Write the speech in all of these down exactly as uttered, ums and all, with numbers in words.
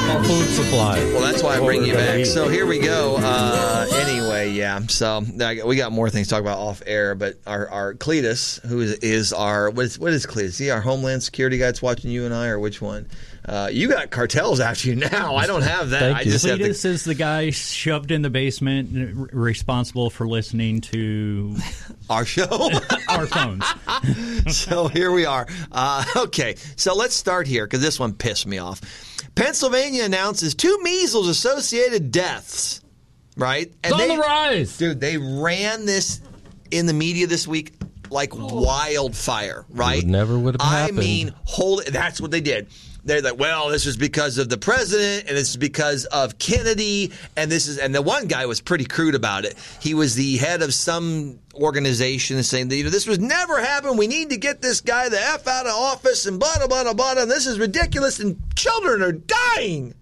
National Food Supply. Well, that's why I bring you back. Eat. So here we go. Uh, anyway, yeah. So we got more things to talk about off air, but our, our Cletus, who is, is our what is what is Cletus? Is he our Homeland Security guy that's watching you and I, or which one? Uh, you got cartels after you now. I don't have that. Thank I you. just have the, Cletus is the guy shoved in the basement, r- responsible for listening to our show, our phones. So here we are. Uh, okay, so let's start here because this one pissed me off. Pennsylvania announces two measles-associated deaths. Right? It's on the rise. Dude, they ran this in the media this week like wildfire, right? It never would have I happened. mean, hold it. That's what they did. They're like, well, this is because of the president, and this is because of Kennedy, and this is, and the one guy was pretty crude about it. He was the head of some organization saying that, you know, this was never happened. We need to get this guy the F out of office, and blah, blah, blah, blah, and this is ridiculous, and children are dying.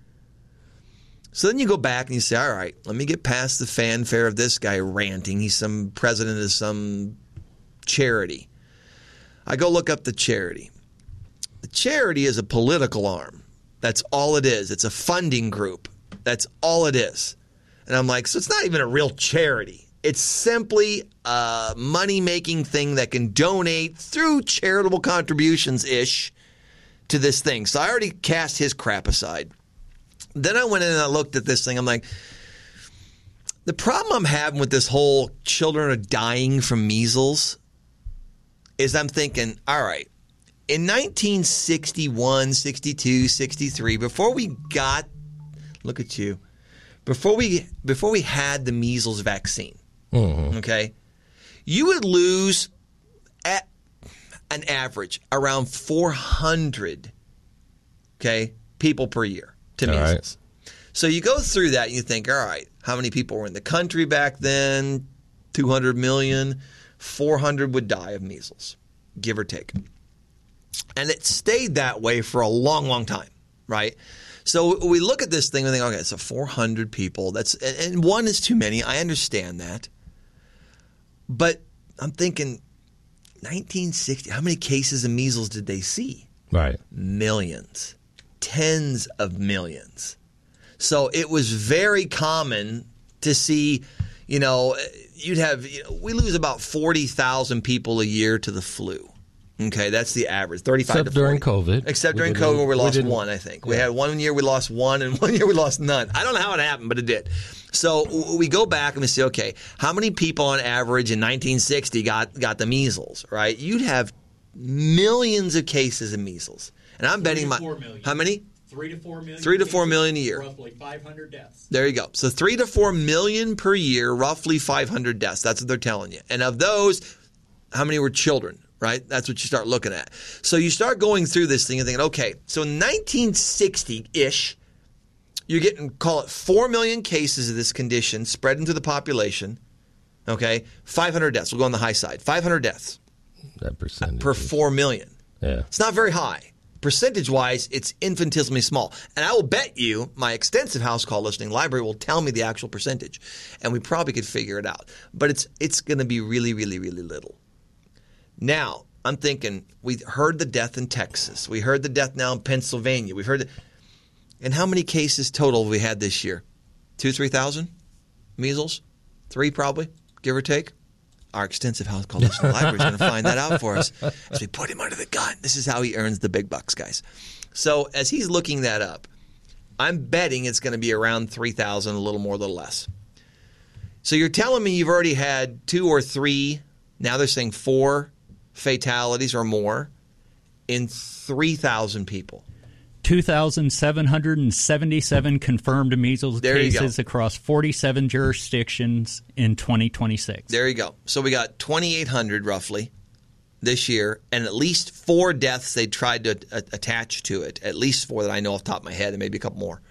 So then you go back and you say, all right, let me get past the fanfare of this guy ranting. He's some president of some charity. I go look up the charity. The charity is a political arm. That's all it is. It's a funding group. That's all it is. And I'm like, so it's not even a real charity. It's simply a money-making thing that can donate through charitable contributions-ish to this thing. So I already cast his crap aside. Then I went in and I looked at this thing. I'm like, the problem I'm having with this whole children are dying from measles is I'm thinking, all right, in nineteen sixty-one, sixty-two, sixty-three, before we got, look at you, before we before we had the measles vaccine, mm-hmm. okay, you would lose at an average around four hundred, okay, people per year to all measles. Right. So you go through that and you think, all right, how many people were in the country back then? two hundred million. four hundred would die of measles, give or take. And it stayed that way for a long, long time, right? So we look at this thing and think, okay, so four hundred people. That's and one is too many. I understand that. But I'm thinking nineteen sixty, how many cases of measles did they see? Right. Millions. Tens of millions. So it was very common to see, you know, you'd have, you know, we lose about forty thousand people a year to the flu. Okay, that's the average, thirty-five Except to forty. during COVID. Except We during didn't- COVID, we we lost didn't- one, I think. We yeah. had one year we lost one, and one year we lost none. I don't know how it happened, but it did. So we go back and we say, okay, how many people on average in nineteen sixty got, got the measles, right? You'd have millions of cases of measles. And I'm Three betting to my... four million. How many? Three to four million. Three to four cases, million a year. Roughly five hundred deaths. There you go. So three to four million per year, roughly five hundred deaths. That's what they're telling you. And of those, how many were children, right? That's what you start looking at. So you start going through this thing and thinking, okay, so nineteen sixty-ish, you're getting, call it four million cases of this condition spread into the population, okay? five hundred deaths. We'll go on the high side. five hundred deaths That percentage. per is- four million. Yeah. It's not very high. Percentage-wise, it's infinitesimally small. And I will bet you my extensive house call listening library will tell me the actual percentage. And we probably could figure it out. But it's it's going to be really, really, really little. Now, I'm thinking, we heard the death in Texas. We heard the death now in Pennsylvania. We've heard the, and how many cases total have we had this year? Two, three thousand? Measles? Three probably, give or take? Our extensive house call listening library is going to find that out for us as we put him under the gun. This is how he earns the big bucks, guys. So as he's looking that up, I'm betting it's going to be around three thousand, a little more, a little less. So you're telling me you've already had two or three, now they're saying four fatalities or more in three thousand people. two thousand seven hundred seventy-seven confirmed measles There you cases go. across forty-seven jurisdictions in twenty twenty-six. There you go. So we got twenty-eight hundred roughly this year, and at least four deaths they tried to a- attach to it. At least four that I know off the top of my head, and maybe a couple more.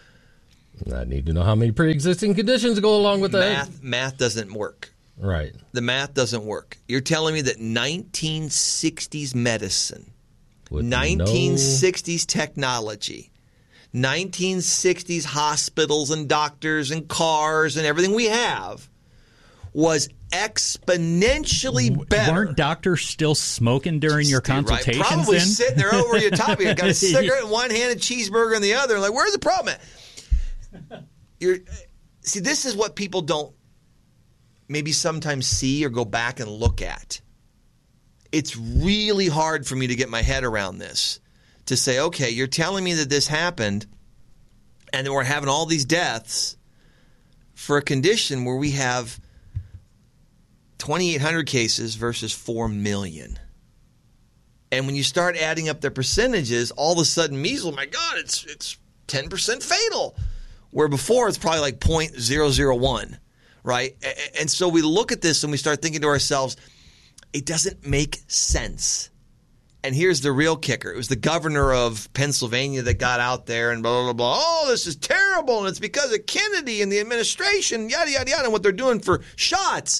I need to know how many pre-existing conditions go along with that. Math, math doesn't work. Right. The math doesn't work. You're telling me that nineteen sixties medicine, With nineteen sixties technology, nineteen sixties hospitals and doctors and cars and everything we have was exponentially better. Weren't doctors still smoking during your Dude, right? consultations? Probably then? sitting there over your top. You got a cigarette in one hand, a cheeseburger in the other. Like, where's the problem at? You're, see, this is what people don't maybe sometimes see or go back and look at. It's really hard for me to get my head around this, to say, okay, you're telling me that this happened and that we're having all these deaths for a condition where we have twenty-eight hundred cases versus four million. And when you start adding up the percentages, all of a sudden measles, my God, it's it's ten percent fatal. Where before it's probably like zero point zero zero one, right? And so we look at this and we start thinking to ourselves, it doesn't make sense. And here's the real kicker. It was the governor of Pennsylvania that got out there and blah, blah, blah. Oh, this is terrible. And it's because of Kennedy and the administration, yada, yada, yada, and what they're doing for shots.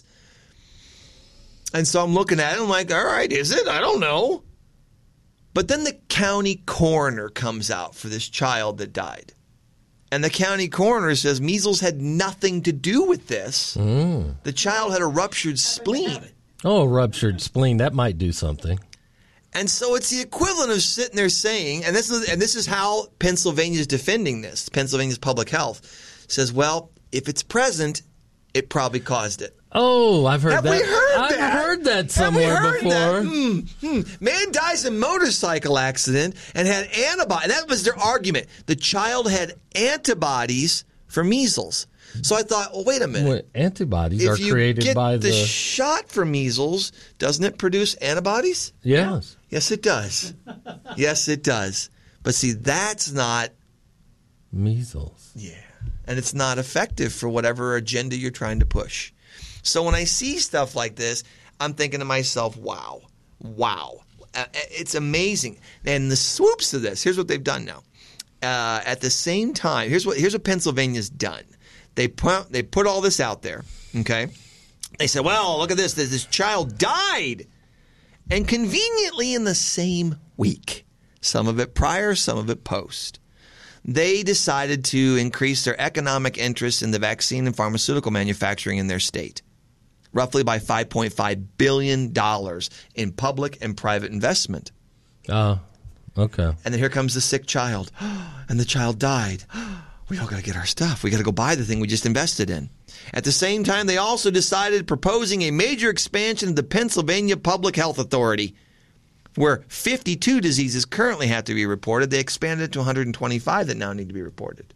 And so I'm looking at it. I'm like, all right, is it? I don't know. But then the county coroner comes out for this child that died. And the county coroner says measles had nothing to do with this. Mm. The child had a ruptured spleen. Oh, a ruptured spleen. That might do something. And so it's the equivalent of sitting there saying, and this is and this is how Pennsylvania is defending this. Pennsylvania's public health says, well, if it's present, it probably caused it. Oh, I've heard Have that. we heard I've that? heard that Have we somewhere heard before. that? Hmm, hmm. Man dies in motorcycle accident and had antibodies. That was their argument. The child had antibodies for measles. So I thought, well, wait a minute. Well, antibodies if are you created get by the the. shot for measles, doesn't it produce antibodies? Yes. Yes, it does. Yes, it does. But see, that's not. Measles. Yeah. And it's not effective for whatever agenda you're trying to push. So when I see stuff like this, I'm thinking to myself, wow, wow. Uh, it's amazing. And the swoops of this, here's what they've done now. Uh, at the same time, here's what here's what Pennsylvania's done. They put, they put all this out there, okay? They said, well, look at this. This child died. And conveniently in the same week, some of it prior, some of it post, they decided to increase their economic interest in the vaccine and pharmaceutical manufacturing in their state, roughly by five point five billion dollars in public and private investment. Oh, okay. And then here comes the sick child, and the child died. We all got to get our stuff. We got to go buy the thing we just invested in. At the same time, they also decided proposing a major expansion of the Pennsylvania Public Health Authority, where fifty-two diseases currently have to be reported. They expanded it to one hundred twenty-five that now need to be reported.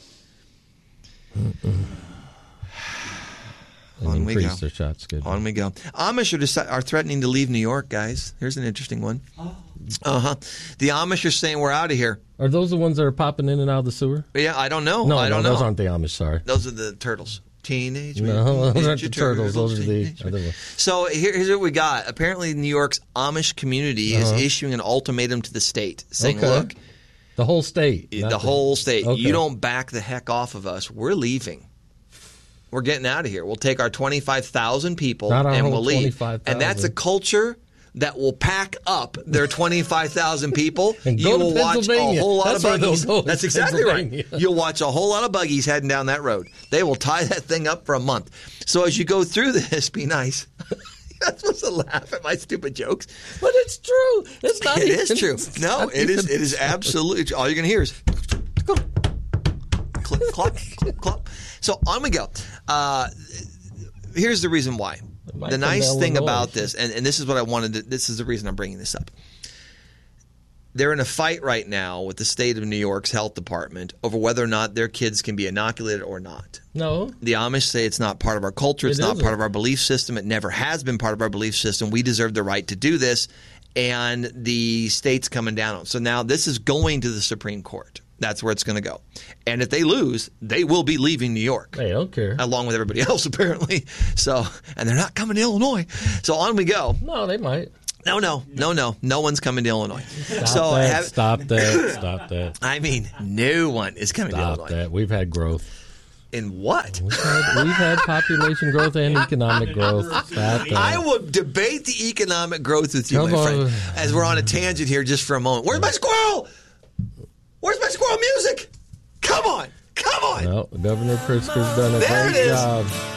On we go. Increase their shot schedule. On we go. Amish are, deci- are threatening to leave New York, guys. Here's an interesting one. Oh. Uh-huh. The Amish are saying we're out of here. Are those the ones that are popping in and out of the sewer? Yeah, I don't know. No, I don't no, know. those aren't the Amish, sorry. Those are the turtles. Teenage No, those Mutant aren't the Ninja turtles. Those are the Teenage other ones. So here, here's what we got. Apparently, New York's Amish community is Uh-huh. issuing an ultimatum to the state, saying, Okay. look, The whole state. the not whole state, Okay. you don't back the heck off of us, we're leaving. We're getting out of here. We'll take our twenty-five thousand people Not our and whole we'll leave. twenty-five thousand. And that's a culture that will pack up their twenty-five thousand people. And you go to will watch a Pennsylvania. whole lot That's of where they'll buggies. go, is That's exactly right. Pennsylvania. You'll watch a whole lot of buggies heading down that road. They will tie that thing up for a month. So as you go through this, be nice. You're not supposed to laugh at my stupid jokes. But it's true. It's not It even, is true. it's No, not it is. even- It is absolutely. All you're going to hear is click, clop, click, clop. So on we go. Uh, here's the reason why. might The come nice to thing Illinois. about this, and, and this is what I wanted to, this is the reason I'm bringing this up. They're in a fight right now with the state of New York's health department over whether or not their kids can be inoculated or not. No. The Amish say it's not part of our culture. It's It not isn't. part of our belief system. It never has been part of our belief system. We deserve the right to do this. And the state's coming down on. So now this is going to the Supreme Court. That's where it's going to go. And if they lose, they will be leaving New York. They don't care. Along with everybody else, apparently. So, and they're not coming to Illinois. So on we go. No, they might. No, no, no, no. No one's coming to Illinois. Stop so that. have- stop that. Stop that. I mean, no one is coming Stop to Illinois. that. We've had growth. In what? We've had, we've had population growth and economic growth. Stop that. I will debate the economic growth with you, Come my on. friend, as we're on a tangent here just for a moment. Where's my squirrel? Where's my squirrel music? Come on. Come on. No, Governor Pritzker's done a There great it is. job.